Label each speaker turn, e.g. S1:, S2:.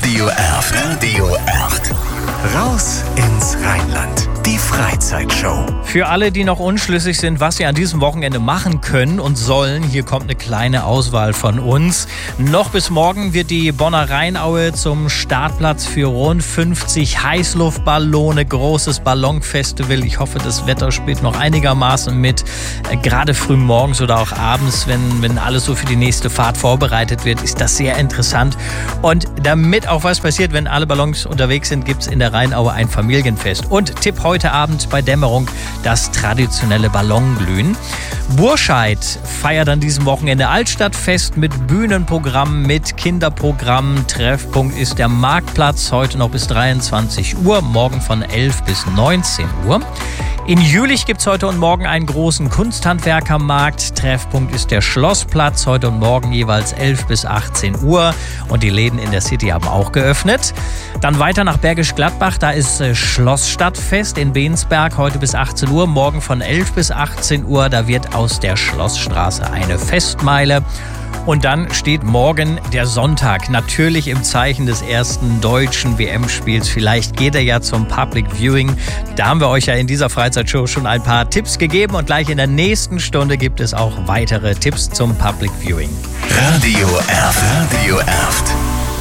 S1: Radio Erft. Radio Erft. Raus ins Rheinland. Die Freizeitshow.
S2: Für alle, die noch unschlüssig sind, was sie an diesem Wochenende machen können und sollen, hier kommt eine kleine Auswahl von uns. Noch bis morgen wird die Bonner Rheinaue zum Startplatz für rund 50 Heißluftballone, großes Ballonfestival. Ich hoffe, das Wetter spielt noch einigermaßen mit. Gerade früh morgens oder auch abends, wenn alles so für die nächste Fahrt vorbereitet wird, ist das sehr interessant. Und damit auch was passiert, wenn alle Ballons unterwegs sind, gibt es in der Rheinaue ein Familienfest. Und Tipp heute Abend bei Dämmerung das traditionelle Ballonglühen. Burscheid feiert an diesem Wochenende Altstadtfest mit Bühnenprogramm, mit Kinderprogramm. Treffpunkt ist der Marktplatz, heute noch bis 23 Uhr, morgen von 11 bis 19 Uhr. In Jülich gibt es heute und morgen einen großen Kunsthandwerkermarkt. Treffpunkt ist der Schlossplatz, heute und morgen jeweils 11 bis 18 Uhr. Und die Läden in der City haben auch geöffnet. Dann weiter nach Bergisch Gladbach, da ist Schlossstadtfest in Bensberg, heute bis 18 Uhr, morgen von 11 bis 18 Uhr. Da wird aus der Schlossstraße eine Festmeile. Und dann steht morgen der Sonntag, natürlich im Zeichen des ersten deutschen WM-Spiels. Vielleicht geht er ja zum Public Viewing. Da haben wir euch ja in dieser Freizeitshow schon ein paar Tipps gegeben. Und gleich in der nächsten Stunde gibt es auch weitere Tipps zum Public Viewing.
S1: Radio Erft. Radio Erft.